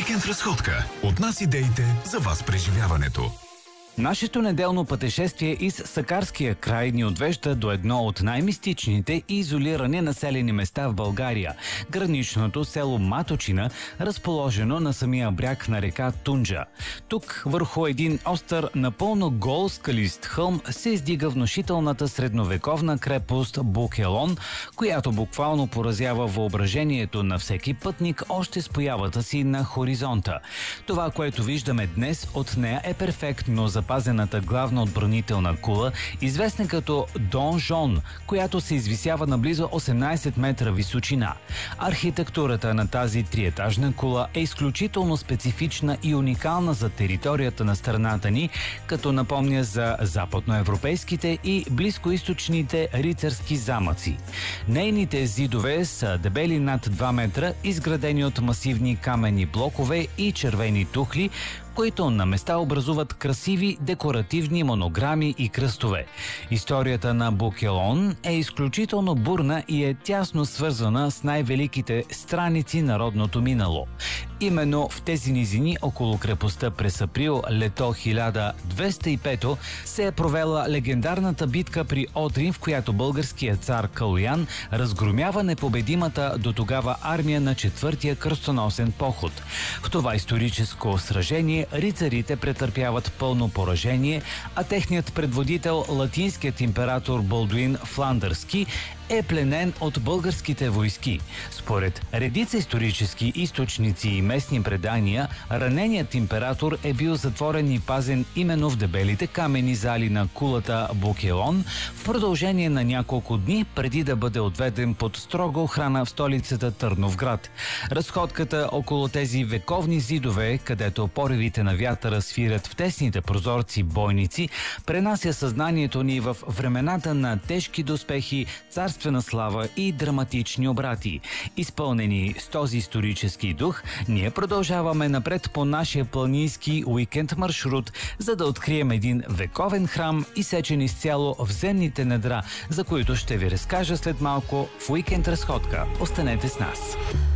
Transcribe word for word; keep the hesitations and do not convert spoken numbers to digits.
Уикенд разходка. От нас идеите за вас преживяването. Нашето неделно пътешествие из Сакарския край ни отвежда до едно от най-мистичните и изолирани населени места в България – граничното село Маточина, разположено на самия бряг на река Тунджа. Тук, върху един остър, напълно гол скалист хълм, се издига внушителната средновековна крепост Букелон, която буквално поразява въображението на всеки пътник още с появата си на хоризонта. Това, което виждаме днес от нея, е перфектно за запазената главна отбранителна кула, известна като донжон, която се извисява на близо осемнайсет метра височина. Архитектурата на тази триетажна кула е изключително специфична и уникална за територията на страната ни, като напомня за западноевропейските и близкоизточните рицарски замъци. Нейните зидове са дебели над два метра, изградени от масивни каменни блокове и червени тухли, които на места образуват красиви декоративни монограми и кръстове. Историята на Букелон е изключително бурна и е тясно свързана с най-великите страници народното минало. Именно в тези низини около крепостта през април-лето хиляда двеста и пета се е провела легендарната битка при Одрин, в която българският цар Калоян разгромява непобедимата до тогава армия на четвъртия кръстоносен поход. В това историческо сражение рицарите претърпяват пълно поражение, а техният предводител, латинският император Балдуин Фландърски, е пленен от българските войски. Според редица исторически източници и местни предания, раненият император е бил затворен и пазен именно в дебелите камени зали на кулата Букелон в продължение на няколко дни, преди да бъде отведен под строга охрана в столицата Търновград. Разходката около тези вековни зидове, където поривите на вятъра свирят в тесните прозорци бойници, пренася съзнанието ни в времената на тежки доспехи, царствена слава и драматични обрати. Изпълнени с този исторически дух, ние продължаваме напред по нашия планински уикенд маршрут, за да открием един вековен храм, изсечен изцяло в земните недра, за които ще ви разкажа след малко в уикенд разходка. Останете с нас!